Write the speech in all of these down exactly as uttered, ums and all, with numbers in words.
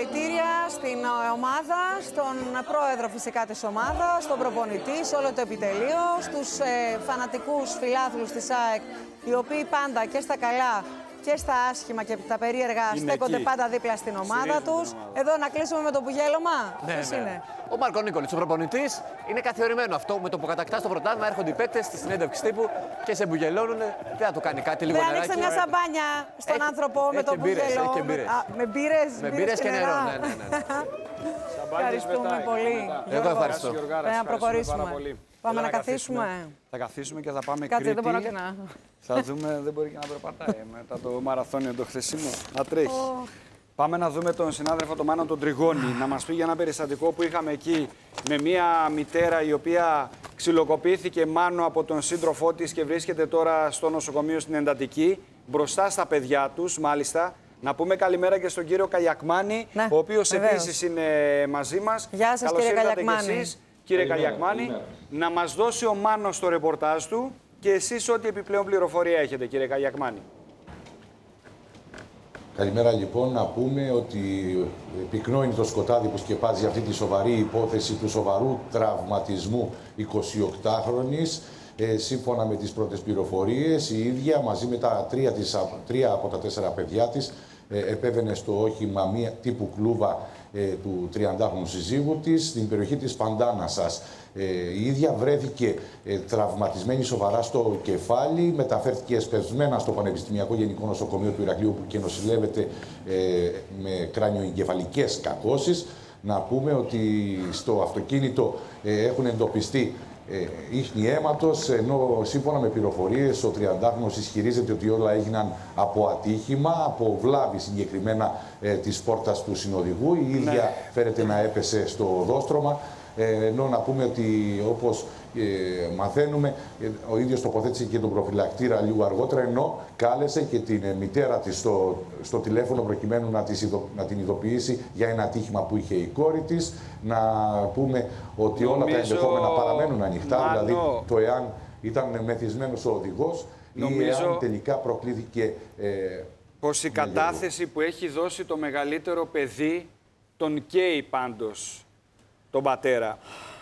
Συγχαρητήρια στην ομάδα, στον πρόεδρο φυσικά της ομάδας, στον προπονητή, σε όλο το επιτελείο, στους ε, φανατικούς φιλάθλους της ΑΕΚ, οι οποίοι πάντα και στα καλά και στα άσχημα και τα περίεργα είναι στέκονται εκεί, πάντα δίπλα στην ομάδα τους. Εδώ να κλείσουμε με το πουγέλωμα. Ναι, Ποιος ναι. είναι? Ο Μάρκο Νίκολιτς, ο προπονητής. Είναι καθιερωμένο αυτό. Με το που κατακτά το πρωτάθλημα έρχονται οι παίκτες στη συνέντευξη τύπου και σε μπουγελώνουν. Δεν θα το κάνει κάτι λίγο νεράκι. νεράκι. Δεν ανοίξε μια σαμπάνια στον έχει, άνθρωπο έχει με το μπύρες, μπουγελό. Έχει μπύρες. Α, με μπύρες, με μπύρες και, και νερό. Ναι, ναι, ναι. Ευχαριστούμε πολύ. Εγώ ευχαριστώ. Πρέπει να προχωρήσουμε. Πάμε να καθίσουμε. Θα καθίσουμε και θα πάμε Κάτσε, Κρήτη. δεν μπορώ και να... Θα δούμε, δεν μπορεί και να περπατάει μετά το μαραθώνιο το χθεσινό. Να τρέχει. Oh. Πάμε να δούμε τον συνάδελφο τον Μάνο τον Τριγώνη, να μας πει για ένα περιστατικό που είχαμε εκεί με μια μητέρα η οποία ξυλοκοπήθηκε Μάνο από τον σύντροφό της και βρίσκεται τώρα στο νοσοκομείο στην εντατική, μπροστά στα παιδιά τους μάλιστα. Να πούμε καλημέρα και στον κύριο Καλιακμάνη, ναι, ο οποίος επίσης είναι μαζί μας. Γεια σας. Καλώς κύριε Καλιακμάνη. Κύριε Καλιακμάνη, να μας δώσει ο Μάνος το ρεπορτάζ του και εσείς ό,τι επιπλέον πληροφορία έχετε, κύριε Καλιακμάνη. Καλημέρα λοιπόν. Να πούμε ότι πυκνό είναι το σκοτάδι που σκεπάζει αυτή τη σοβαρή υπόθεση του σοβαρού τραυματισμού εικοσιοκτάχρονης. Ε, σύμφωνα με τις πρώτες πληροφορίες, η ίδια μαζί με τα τρία, της, τρία από τα τέσσερα παιδιά της ε, επέβαινε στο όχημα μία τύπου κλούβα ε, του τριαντάχρονου συζύγου της στην περιοχή της Παντάνασας. Ε, η ίδια βρέθηκε ε, τραυματισμένη σοβαρά στο κεφάλι, μεταφέρθηκε εσπευσμένα στο Πανεπιστημιακό Γενικό Νοσοκομείο του Ηρακλείου που και νοσηλεύεται ε, με κρανιοεγκεφαλικές κακώσεις. Να πούμε ότι στο αυτοκίνητο ε, έχουν εντοπιστεί Ε, ίχνη αίματος, ενώ σύμφωνα με πληροφορίες ο τριαντάχρονος ισχυρίζεται ότι όλα έγιναν από ατύχημα, από βλάβη συγκεκριμένα ε, της πόρτας του συνοδηγού. Η ίδια ναι. φέρεται να έπεσε στο οδόστρωμα, ε, ενώ να πούμε ότι όπως ε, μαθαίνουμε, ε, ο ίδιος τοποθέτησε και τον προφυλακτήρα λίγο αργότερα, ενώ κάλεσε και την ε, μητέρα της στο, στο τηλέφωνο προκειμένου να, της ειδο, να την ειδοποιήσει για ένα ατύχημα που είχε η κόρη της. Να πούμε ότι Νομίζω... όλα τα ενδεχόμενα παραμένουν ανοιχτά, Μάνο... δηλαδή το εάν ήταν μεθυσμένος ο οδηγός Νομίζω... ή εάν τελικά προκλήθηκε... Ε, πως η κατάθεση λίγο. που έχει δώσει το μεγαλύτερο παιδί τον καίει πάντως τον πατέρα.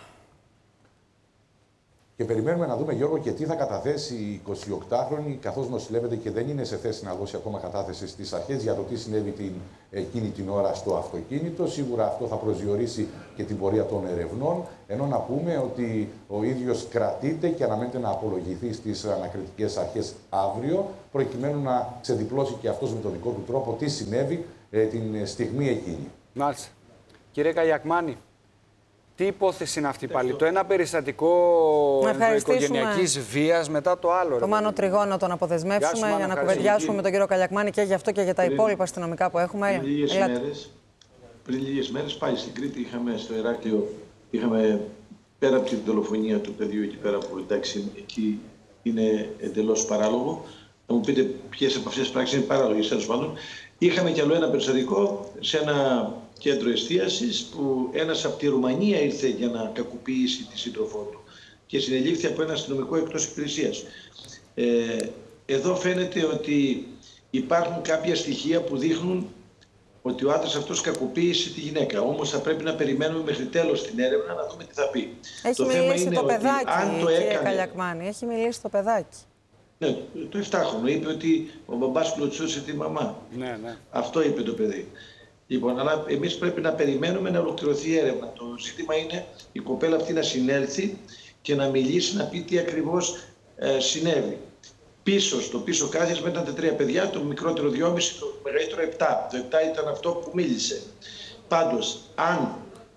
Και περιμένουμε να δούμε, Γιώργο, και τι θα καταθέσει η εικοσιοκτάχρονη, καθώς νοσηλεύεται και δεν είναι σε θέση να δώσει ακόμα κατάθεση στις αρχές για το τι συνέβη την, εκείνη την ώρα στο αυτοκίνητο. Σίγουρα αυτό θα προσδιορίσει και την πορεία των ερευνών. Ενώ να πούμε ότι ο ίδιος κρατείται και αναμένεται να απολογηθεί στις ανακριτικές αρχές αύριο, προκειμένου να ξεδιπλώσει και αυτός με τον δικό του τρόπο τι συνέβη ε, την στιγμή εκείνη. Μάλιστα. Κύριε Καλιακμάνη, τι υπόθεση είναι αυτή πάλι, το ένα περιστατικό οικογενειακής βίας μετά το άλλο? Το Μάνο Τριγώνο τον αποδεσμεύσουμε για, για να κουβεντιάσουμε με τον κύριο Καλιακμάνη και για αυτό και για τα πριν, υπόλοιπα αστυνομικά που έχουμε. Πριν λίγες, μέρες, πριν λίγες μέρες πάλι στην Κρήτη είχαμε στο Ηράκλειο, είχαμε πέρα από την δολοφονία του παιδιού εκεί πέρα που εντάξει εκεί είναι εντελώς παράλογο. Θα μου πείτε ποιες από αυτές τις πράξεις είναι παράλογες, τέλος πάντων. Είχαμε κι άλλο ένα περιστατικό σε ένα κέντρο εστίασης που ένας από τη Ρουμανία ήρθε για να κακοποιήσει τη σύντροφό του και συνελήφθη από ένα αστυνομικό εκτός υπηρεσίας. Ε, εδώ φαίνεται ότι υπάρχουν κάποια στοιχεία που δείχνουν ότι ο άντρας αυτός κακοποίησε τη γυναίκα. Όμως θα πρέπει να περιμένουμε μέχρι τέλος την έρευνα να δούμε τι θα πει. Έχει το μιλήσει θέμα είναι το παιδάκι, αν το κύριε έκανε... Καλιακμάνη. Έχει μιλήσει το παιδάκι. Ναι, το εφτάχρονο είπε ότι ο μπαμπάς κλωτσούσε τη μαμά. Ναι, ναι. Αυτό είπε το παιδί. Λοιπόν, αλλά εμείς πρέπει να περιμένουμε να ολοκληρωθεί η έρευνα. Το ζήτημα είναι η κοπέλα αυτή να συνέλθει και να μιλήσει, να πει τι ακριβώς ε, συνέβη. Πίσω, στο πίσω κάθισμα ήταν τα τρία παιδιά, το μικρότερο δυόμισι, το μεγαλύτερο επτά. Το επτά ήταν αυτό που μίλησε. Πάντως, αν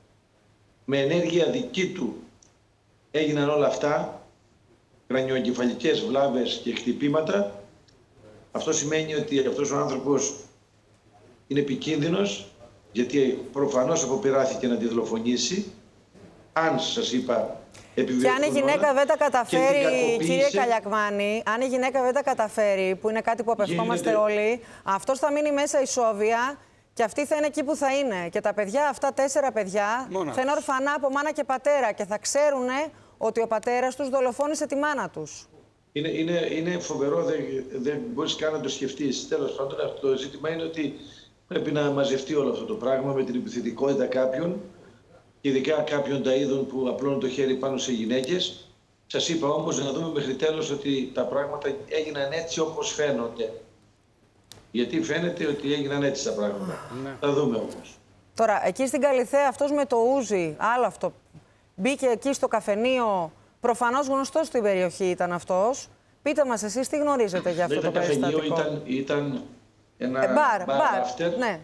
με ενέργεια δική του έγιναν όλα αυτά, κρανιοεγκεφαλικές βλάβες και χτυπήματα, αυτό σημαίνει ότι αυτός ο άνθρωπος είναι επικίνδυνος, γιατί προφανώς αποπειράθηκε να τη δολοφονήσει. Αν σας είπα, και αν η γυναίκα δεν τα καταφέρει, κύριε Καλιακμάνη, αν η γυναίκα δεν τα καταφέρει, που είναι κάτι που απευθόμαστε γίνεται... όλοι, αυτός θα μείνει μέσα ισόβια και αυτή θα είναι εκεί που θα είναι. Και τα παιδιά, αυτά τέσσερα παιδιά, Μόνας. θα είναι ορφανά από μάνα και πατέρα και θα ξέρουν ότι ο πατέρας τους δολοφόνησε τη μάνα τους. Είναι, είναι, είναι φοβερό, δεν, δεν μπορείς καν να το σκεφτείς. Τέλος πάντων, το ζήτημα είναι ότι Πρέπει να μαζευτεί όλο αυτό το πράγμα με την επιθετικότητα κάποιων, ειδικά κάποιων ταΐδων που απλώνουν το χέρι πάνω σε γυναίκες. Σας είπα όμως να δούμε μέχρι τέλος ότι τα πράγματα έγιναν έτσι όπως φαίνονται. Γιατί φαίνεται ότι έγιναν έτσι τα πράγματα. Ναι. Θα δούμε όμως. Τώρα, εκεί στην Καλιθέα αυτός με το ούζι, άλλο αυτό, μπήκε εκεί στο καφενείο, προφανώς γνωστός στην περιοχή ήταν αυτός. Πείτε μας εσείς τι γνωρίζετε για αυτό το περιστατικό. Δεν ήταν καφενείο, ήταν, ήταν ένα ε, μπαρ, μπαρ, μπαρ, after. ναι.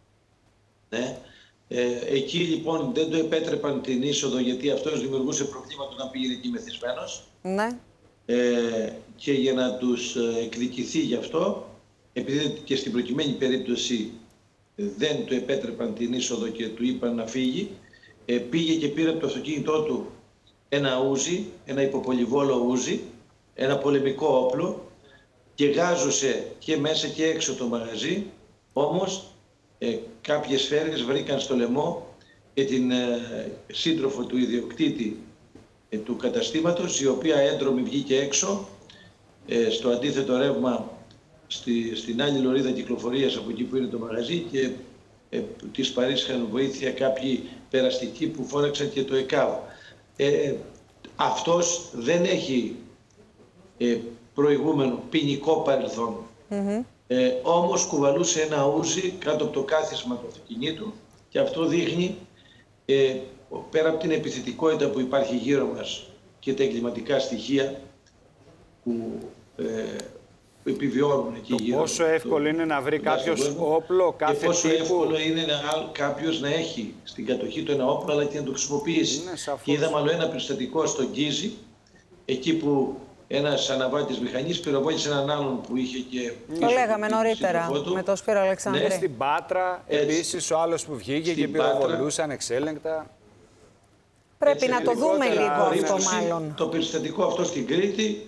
Ναι. Ε, εκεί λοιπόν δεν το επέτρεπαν την είσοδο γιατί αυτός δημιουργούσε προβλήματα όταν πήγαινε εκεί μεθυσμένος. Ναι. Ε, και για να τους εκδικηθεί γι' αυτό, επειδή και στην προκειμένη περίπτωση δεν του επέτρεπαν την είσοδο και του είπαν να φύγει, ε, πήγε και πήρε από το αυτοκίνητό του ένα ούζι, ένα υποπολιβόλο ούζι, ένα πολεμικό όπλο και γάζωσε και μέσα και έξω το μαγαζί, όμως ε, κάποιες σφαίρες βρήκαν στο λαιμό και την ε, σύντροφο του ιδιοκτήτη ε, του καταστήματος, η οποία έντρομη βγήκε έξω ε, στο αντίθετο ρεύμα στη, στην άλλη λωρίδα κυκλοφορίας από εκεί που είναι το μαγαζί και ε, της παρήσχαν βοήθεια κάποιοι περαστικοί που φόραξαν και το ΕΚΑΒ. Ε, αυτός δεν έχει ε, προηγούμενο ποινικό παρελθόν. Mm-hmm. Ε, όμως κουβαλούσε ένα ούζι κάτω από το κάθισμα του αυτοκινήτου και αυτό δείχνει ε, πέρα από την επιθετικότητα που υπάρχει γύρω μας και τα εγκληματικά στοιχεία που ε, επιβιώνουν εκεί γύρω. Πόσο εύκολο είναι να βρει κάποιος όπλο, κάθε και πόσο τύπου. εύκολο είναι κάποιος να έχει στην κατοχή του ένα όπλο αλλά και να το χρησιμοποιήσει. Και είδαμε άλλο ένα περιστατικό στο Γκίζι, εκεί που ένας αναβάτης μηχανής πυροβόλησε έναν άλλον που είχε και... Το λέγαμε νωρίτερα με τον Σπύρο Αλεξάνδρη. Ναι, στην Πάτρα, επίσης ο άλλος που βγήκε στην και πυροβολούσε ανεξέλεγκτα. Πρέπει να το δούμε λίγο αυτό μάλλον. Το περιστατικό αυτό στην Κρήτη,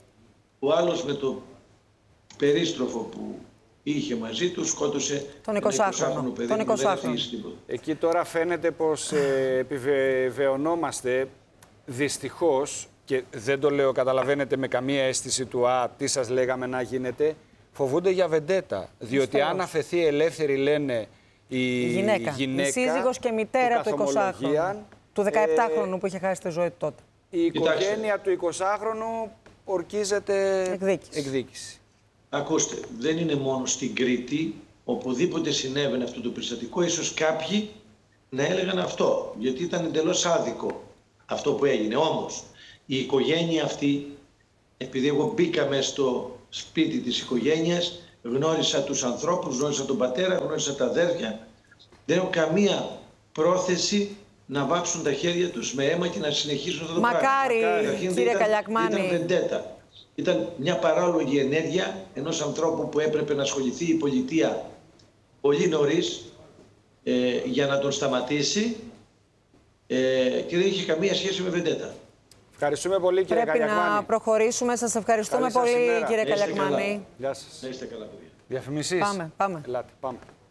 ο άλλος με το περίστροφο που είχε μαζί του σκότωσε τον εικοσάχρονο παιδί. Τον εικοσάχρονο. Εκεί τώρα φαίνεται πως ε, επιβεβαιωνόμαστε δυστυχώς, και δεν το λέω, καταλαβαίνετε, με καμία αίσθηση του «Α, τι σας λέγαμε να γίνεται», φοβούνται για βεντέτα. Διότι Φυστερός. Αν αφαιθεί ελεύθερη, λένε, η, η γυναίκα, η, γυναίκα, η σύζυγος και μητέρα του εικοσάχρονου, του δεκαεπτάχρονου ε, που είχε χάσει τη ζωή του τότε. Η οικογένεια Κοιτάξτε. του εικοσάχρονου ορκίζεται εκδίκηση. εκδίκηση. Ακούστε, δεν είναι μόνο στην Κρήτη, οπουδήποτε συνέβαινε αυτό το περιστατικό, ίσως κάποιοι να έλεγαν αυτό, γιατί ήταν εντελώς άδικο αυτό που έγινε. Όμως, η οικογένεια αυτή, επειδή εγώ μπήκα μες στο σπίτι της οικογένειας, γνώρισα τους ανθρώπους, γνώρισα τον πατέρα, γνώρισα τα αδέρφια, δεν έχω καμία πρόθεση να βάψουν τα χέρια τους με αίμα και να συνεχίσουν αυτό το Μακάρι, πράγμα. Μακάρι, κύριε ήταν, Καλιακμάνη. Ήταν βεντέτα. Ήταν μια παράλογη ενέργεια ενός ανθρώπου που έπρεπε να ασχοληθεί η πολιτεία πολύ νωρίς ε, για να τον σταματήσει ε, και δεν είχε καμία σχέση με βεντέτα. Ευχαριστούμε πολύ, κύριε Πρέπει Καλιακμάνη. Πρέπει να προχωρήσουμε. Σας ευχαριστούμε πολύ, κύριε Καλιακμάνη. Γεια σας. Να είστε καλά, παιδιά. Διαφημίσεις. Πάμε, πάμε. Ελάτε, πάμε.